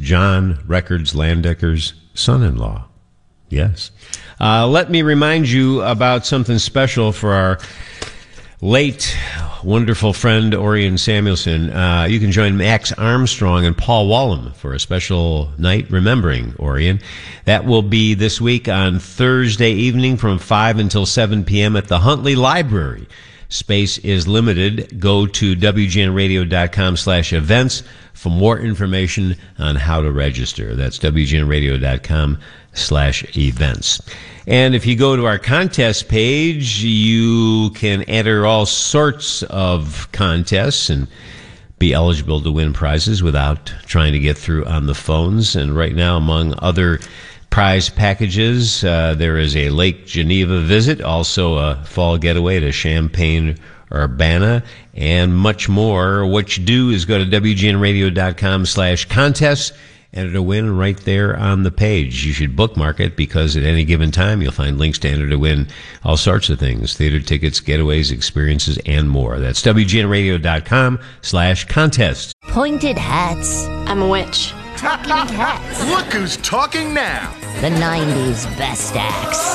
John Records Landecker's son-in-law. Yes. Let me remind you about something special for our late wonderful friend Orion Samuelson. You can join Max Armstrong and Paul Wallum for a special night remembering Orion. That will be this week on Thursday evening from 5 until 7 p.m. at the Huntley Library. Space is limited. Go to WGNradio.com/events for more information on how to register. That's WGNradio.com/events. And if you go to our contest page, you can enter all sorts of contests and be eligible to win prizes without trying to get through on the phones. And right now, among other prize packages, there is a Lake Geneva visit, also a fall getaway to Champaign-Urbana, and much more. What you do is go to WGNradio.com/contests, enter to win right there on the page. You should bookmark it because at any given time you'll find links to enter to win all sorts of things: theater tickets, getaways, experiences, and more. That's WGNradio.com/contests. Pointed hats. I'm a witch. Talking hats. Look who's talking now. The 90s best acts.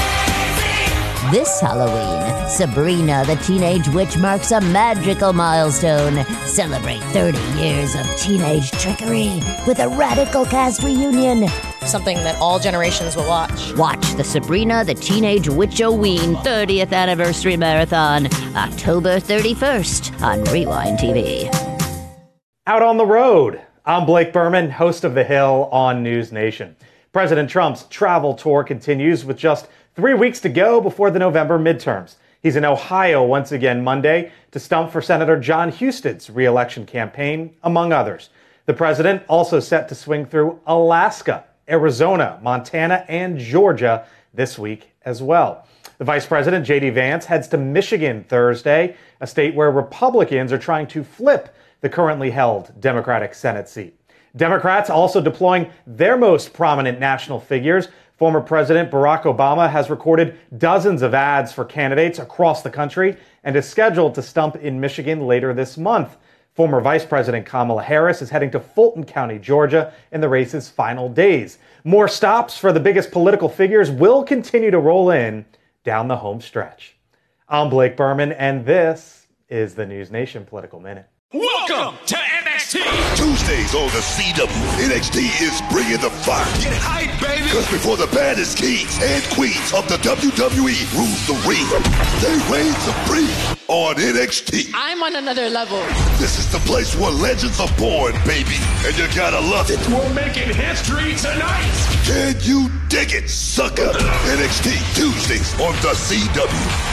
This Halloween, Sabrina the Teenage Witch marks a magical milestone. Celebrate 30 years of teenage trickery with a radical cast reunion. Something that all generations will watch. Watch the Sabrina the Teenage Witch-O-Ween 30th Anniversary Marathon, October 31st on Rewind TV. Out on the road. I'm Blake Berman, host of The Hill on News Nation. President Trump's travel tour continues with just 3 weeks to go before the November midterms. He's in Ohio once again Monday to stump for Senator John Huston's re-election campaign, among others. The president also set to swing through Alaska, Arizona, Montana, and Georgia this week as well. The Vice President, J.D. Vance, heads to Michigan Thursday, a state where Republicans are trying to flip the currently held Democratic Senate seat. Democrats also deploying their most prominent national figures. Former President Barack Obama has recorded dozens of ads for candidates across the country and is scheduled to stump in Michigan later this month. Former Vice President Kamala Harris is heading to Fulton County, Georgia, in the race's final days. More stops for the biggest political figures will continue to roll in down the home stretch. I'm Blake Berman, and this is the News Nation Political Minute. Welcome to NXT! Tuesdays on the CW, NXT is bringing the fire. Get hype, baby! Because before the baddest kings and queens of the WWE rules the ring, they reign supreme on NXT. I'm on another level. This is the place where legends are born, baby, and you gotta love it. We're making history tonight! Can you dig it, sucker? NXT Tuesdays on the CW.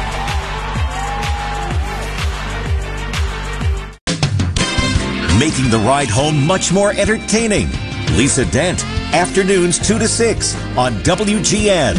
Making the ride home much more entertaining. Lisa Dent, afternoons 2 to 6 on WGN.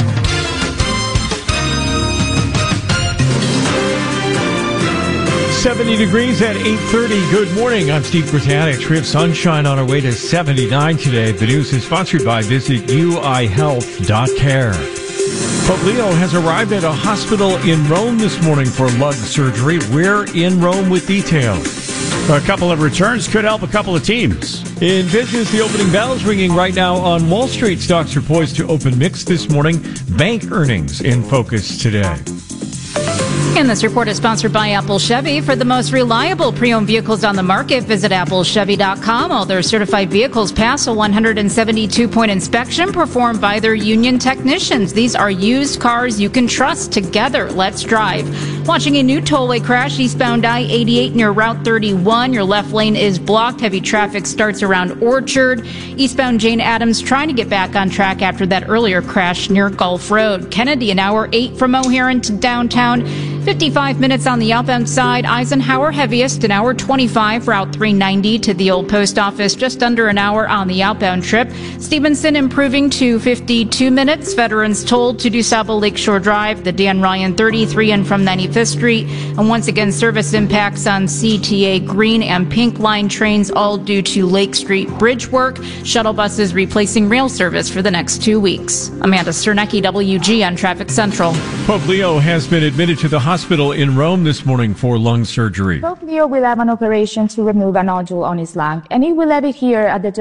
70 degrees at 8:30. Good morning. I'm Steve Britannic. We have sunshine on our way to 79 today. The news is sponsored by Visit UIHealth.care. Pope Leo has arrived at a hospital in Rome this morning for lung surgery. We're in Rome with details. A couple of returns could help a couple of teams. In business, the opening bell is ringing right now on Wall Street. Stocks are poised to open mixed this morning. Bank earnings in focus today. And this report is sponsored by Apple Chevy. For the most reliable pre-owned vehicles on the market, visit applechevy.com. All their certified vehicles pass a 172-point inspection performed by their union technicians. These are used cars you can trust. Together, let's drive. Watching a new tollway crash eastbound I-88 near Route 31. Your left lane is blocked. Heavy traffic starts around Orchard. Eastbound Jane Addams trying to get back on track after that earlier crash near Gulf Road. Kennedy, an hour 8 from O'Hare to downtown. 55 minutes on the outbound side. Eisenhower heaviest, an hour 25, Route 390 to the old post office, just under an hour on the outbound trip. Stevenson improving to 52 minutes. Veterans told to DuSable Lakeshore Drive, the Dan Ryan 33 and from 95th Street. And once again, service impacts on CTA Green and Pink Line trains, all due to Lake Street bridge work. Shuttle buses replacing rail service for the next 2 weeks. Amanda Cernecki, WG on Traffic Central. Pope Leo has been admitted to the hospital in Rome this morning for lung surgery. Pope Leo will have an operation to remove a nodule on his lung, and he will have it here at the